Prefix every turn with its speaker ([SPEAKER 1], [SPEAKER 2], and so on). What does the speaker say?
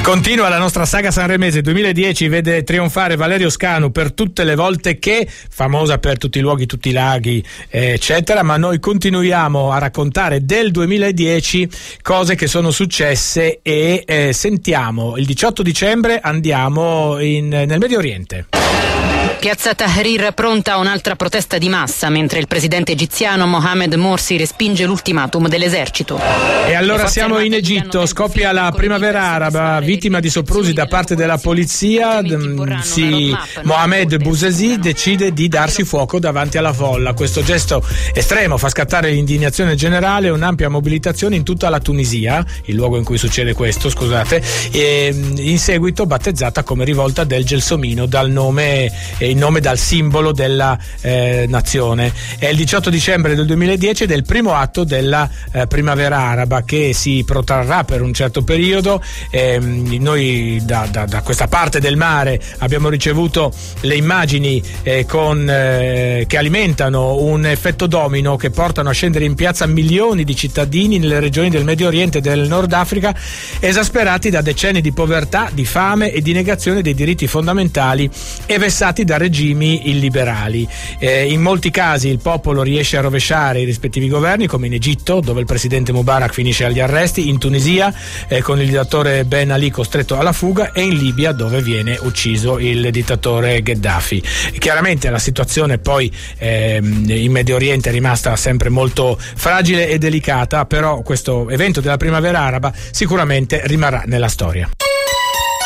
[SPEAKER 1] Continua la nostra saga sanremese. 2010 vede trionfare Valerio Scanu per tutte le volte che, famosa per tutti i luoghi, tutti i laghi, eccetera, ma noi continuiamo a raccontare del 2010 cose che sono successe e sentiamo. Il 18 dicembre andiamo nel Medio Oriente.
[SPEAKER 2] Piazza Tahrir pronta a un'altra protesta di massa mentre il presidente egiziano Mohamed Morsi respinge l'ultimatum dell'esercito.
[SPEAKER 1] E allora siamo in Egitto, scoppia la primavera araba, vittima di soprusi da parte della polizia. Mohamed Bouazizi decide di darsi fuoco davanti alla folla. Questo gesto estremo fa scattare l'indignazione generale e un'ampia mobilitazione in tutta la Tunisia, il luogo in cui succede questo, scusate, e in seguito battezzata come rivolta del Gelsomino, il nome dal simbolo della nazione. È il 18 dicembre del 2010 ed è il primo atto della primavera araba che si protrarrà per un certo periodo. Noi da questa parte del mare abbiamo ricevuto le immagini che alimentano un effetto domino che portano a scendere in piazza milioni di cittadini nelle regioni del Medio Oriente e del Nord Africa, esasperati da decenni di povertà, di fame e di negazione dei diritti fondamentali e vessati da regimi illiberali. In molti casi il popolo riesce a rovesciare i rispettivi governi, come in Egitto, dove il presidente Mubarak finisce agli arresti, in Tunisia con il dittatore Ben Ali costretto alla fuga, e in Libia, dove viene ucciso il dittatore Gheddafi. Chiaramente la situazione poi in Medio Oriente è rimasta sempre molto fragile e delicata, però questo evento della primavera araba sicuramente rimarrà nella storia.